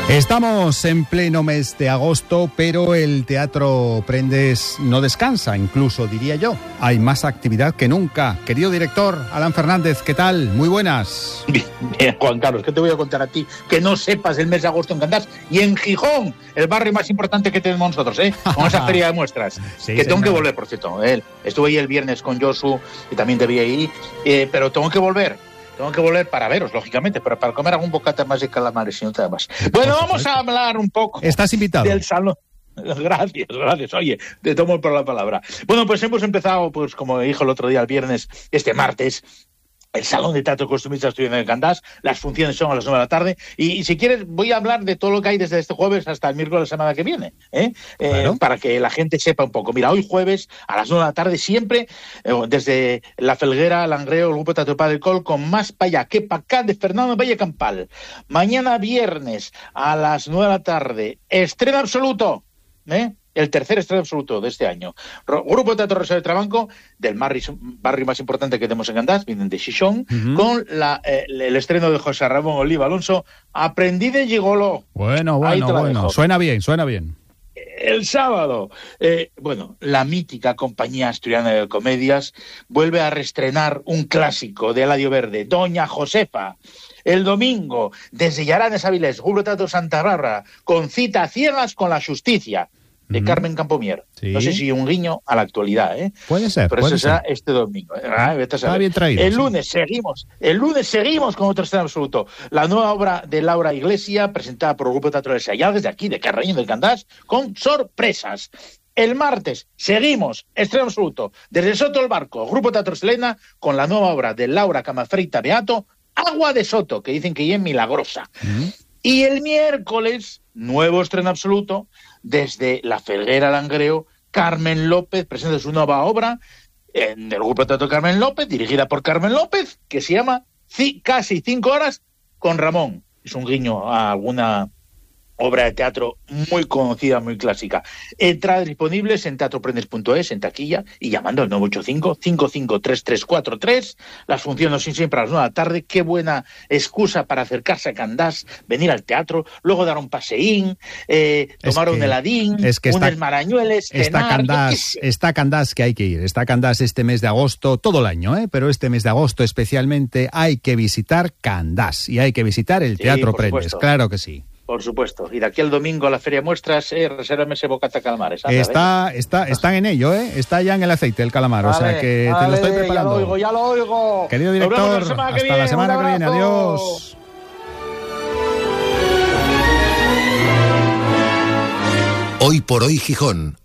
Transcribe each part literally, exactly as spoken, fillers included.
Estamos en pleno mes de agosto, pero el Teatro Prendes no descansa, incluso diría yo. Hay más actividad que nunca. Querido director, Alan Fernández, ¿qué tal? Muy buenas. Bien, bien, Juan Carlos, ¿qué te voy a contar a ti? Que no sepas el mes de agosto en Candás y en Gijón, el barrio más importante que tenemos nosotros, ¿eh? Con esa feria de muestras. Sí, que tengo señor. que volver, por cierto. ¿eh? Estuve ahí el viernes con Josu y también te vi ahí, eh, pero tengo que volver. Tengo que volver para veros, lógicamente, pero para comer algún bocata más de calamares, si no te da más. Bueno, vamos a hablar un poco. Estás invitado. Del salón. Gracias, gracias. Oye, te tomo por la palabra. Bueno, pues hemos empezado, pues como dijo el otro día, el viernes, este martes, el Salón de Teatro Costumista Asturiano de Candás. Las funciones son a las nueve de la tarde. Y, y si quieres, voy a hablar de todo lo que hay desde este jueves hasta el miércoles de la semana que viene, ¿eh? Claro. Eh, para que la gente sepa un poco. Mira, hoy jueves a las nueve de la tarde, siempre, eh, desde La Felguera, Langreo, el Grupo Teatro Padre Col, con Más pa' allá que pa' acá, de Fernando Valle Campal. Mañana viernes a las nueve de la tarde, estreno absoluto, ¿eh? El tercer estreno absoluto de este año. Grupo de Teatro Rosario de Trabanco, del barrio más importante que tenemos en Candás, vienen de Xixón, uh-huh. con la, eh, el estreno de José Ramón Oliva Alonso, Aprendí de Gigoló. Bueno, bueno, bueno. Dejo. Suena bien, suena bien. El sábado, eh, bueno, la mítica Compañía Asturiana de Comedias vuelve a reestrenar un clásico de Eladio Verde, Doña Josefa. El domingo, desde Llaranes Avilés, Grupo de Teatro Santa Bárbara, con Cita a ciegas con la justicia, de uh-huh. Carmen Campomier. ¿Sí? No sé si un guiño a la actualidad, ¿eh? Puede ser. Pero puede eso será ser. este domingo. ¿eh? Está bien traído. El sí. lunes seguimos. El lunes seguimos con otro estreno absoluto. La nueva obra de Laura Iglesia, presentada por el Grupo de Teatro de Sayal, desde aquí, de Carreño del Candás, con sorpresas. El martes seguimos, estreno absoluto, desde Soto el Barco, Grupo de Teatro Selena, con la nueva obra de Laura Camafreita Beato, Agua de Soto, que dicen que ya es milagrosa. Uh-huh. Y el miércoles, nuevo estreno absoluto, desde La Felguera Langreo, Carmen López presenta su nueva obra en el Grupo de Teatro Carmen López, dirigida por Carmen López, que se llama C- Casi cinco horas con Ramón. Es un guiño a alguna obra de teatro muy conocida, muy clásica. Entradas disponibles en teatro prendes punto es, en taquilla, y llamando al nueve ocho cinco, cinco cinco tres tres cuatro tres. Las funciones son siempre a las nueve de la tarde. Qué buena excusa para acercarse a Candás, venir al teatro, luego dar un paseín, eh, tomar que, un heladín, es que unas está, marañueles, está cenar, Candás, está Candás que hay que ir. Está Candás este mes de agosto, todo el año, ¿eh? Pero este mes de agosto especialmente hay que visitar Candás y hay que visitar el Teatro sí, Prendes, supuesto. Claro que sí. Por supuesto. Y de aquí al domingo a la Feria de Muestras, eh, resérvame ese bocata calamares. Anda, está, está, están en ello, ¿eh? Está ya en el aceite el calamar, vale, o sea que vale, te lo estoy preparando. Ya lo oigo, ya lo oigo. Querido director, la semana hasta viene, la semana que viene. Adiós. Hoy por hoy Gijón.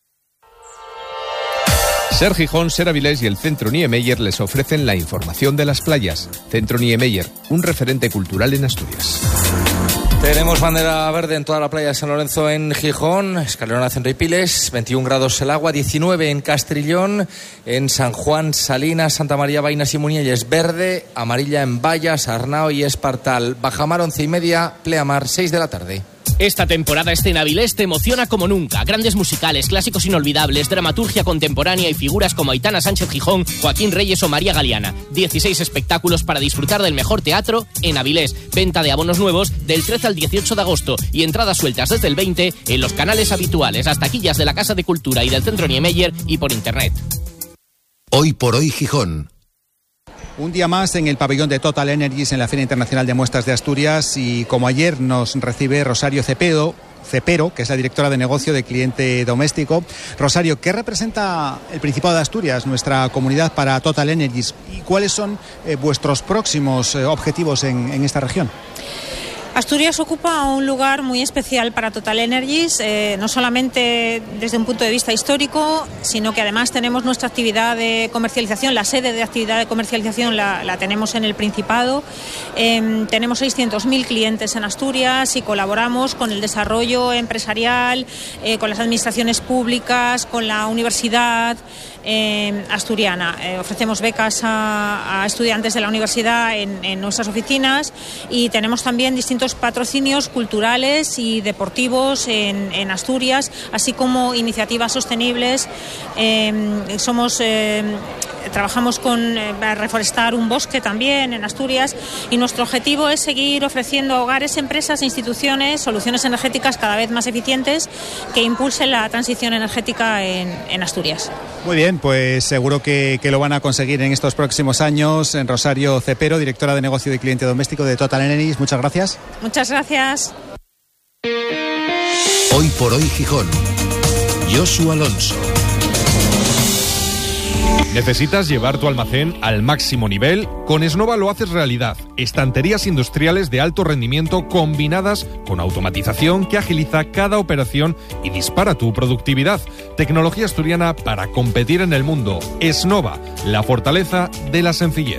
Ser Gijón, Ser Avilés y el Centro Niemeyer les ofrecen la información de las playas. Centro Niemeyer, un referente cultural en Asturias. Tenemos bandera verde en toda la playa de San Lorenzo en Gijón, Escalerona, Centro y Piles, veintiún grados el agua, diecinueve en Castrillón, en San Juan, Salinas, Santa María, Vainas y Muñelles, verde, amarilla en Vallas, Arnao y Espartal, bajamar once y media, pleamar seis de la tarde. Esta temporada Escena Avilés te emociona como nunca. Grandes musicales, clásicos inolvidables, dramaturgia contemporánea y figuras como Aitana Sánchez Gijón, Joaquín Reyes o María Galeana. dieciséis espectáculos para disfrutar del mejor teatro en Avilés. Venta de abonos nuevos del trece al dieciocho de agosto y entradas sueltas desde el veinte en los canales habituales, las taquillas de la Casa de Cultura y del Centro Niemeyer y por internet. Hoy por hoy Gijón. Un día más en el pabellón de Total Energies en la Feria Internacional de Muestras de Asturias, y como ayer nos recibe Rosario Cepero, Cepero, que es la directora de negocio de cliente doméstico. Rosario, ¿qué representa el Principado de Asturias, nuestra comunidad, para Total Energies, y cuáles son eh, vuestros próximos eh, objetivos en, en esta región? Asturias ocupa un lugar muy especial para Total Energies, eh, no solamente desde un punto de vista histórico, sino que además tenemos nuestra actividad de comercialización, la sede de actividad de comercialización la, la tenemos en el Principado. Eh, tenemos seiscientos mil clientes en Asturias y colaboramos con el desarrollo empresarial, eh, con las administraciones públicas, con la universidad eh, asturiana. Eh, ofrecemos becas a, a estudiantes de la universidad en, en nuestras oficinas, y tenemos también distintos patrocinios culturales y deportivos en, en Asturias, así como iniciativas sostenibles. Eh, somos eh, trabajamos con eh, reforestar un bosque también en Asturias, y nuestro objetivo es seguir ofreciendo a hogares, empresas e instituciones soluciones energéticas cada vez más eficientes que impulsen la transición energética en, en Asturias. Muy bien, pues seguro que, que lo van a conseguir en estos próximos años. En Rosario Cepero, directora de negocio de cliente doméstico de Total Energies, muchas gracias. Muchas gracias. Hoy por hoy Gijón. Josu Alonso. ¿Necesitas llevar tu almacén al máximo nivel? Con Esnova lo haces realidad. Estanterías industriales de alto rendimiento combinadas con automatización que agiliza cada operación y dispara tu productividad. Tecnología asturiana para competir en el mundo. Esnova, la fortaleza de la sencillez.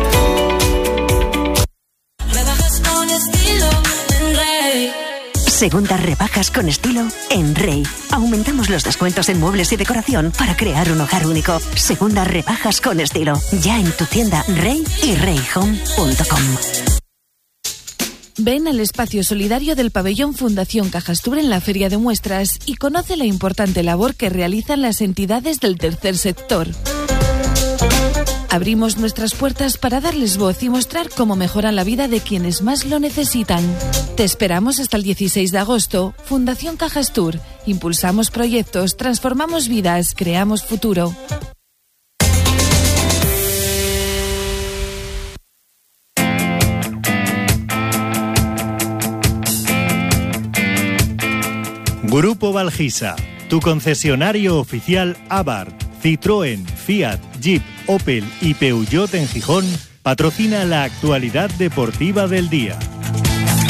Segundas rebajas con estilo en Rey. Aumentamos los descuentos en muebles y decoración para crear un hogar único. Segundas rebajas con estilo. Ya en tu tienda Rey y rey home punto com. Ven al espacio solidario del pabellón Fundación Cajastur en la Feria de Muestras y conoce la importante labor que realizan las entidades del tercer sector. Abrimos nuestras puertas para darles voz y mostrar cómo mejoran la vida de quienes más lo necesitan. Te esperamos hasta el dieciséis de agosto. Fundación Cajastur. Impulsamos proyectos, transformamos vidas, creamos futuro. Grupo Valgisa, tu concesionario oficial Abarth, Citroën, Fiat, Jeep, Opel y Peugeot en Gijón, patrocina la actualidad deportiva del día.